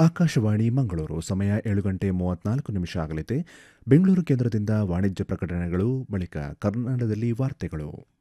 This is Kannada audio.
ಆಕಾಶವಾಣಿ ಮಂಗಳೂರು ಸಮಯ 7:34 ಆಗಲಿದೆ. ಬೆಂಗಳೂರು ಕೇಂದ್ರದಿಂದ ವಾಣಿಜ್ಯ ಪ್ರಕಟಣೆಗಳು, ಬಳಿಕ ಕನ್ನಡದಲ್ಲಿ ವಾರ್ತೆಗಳು.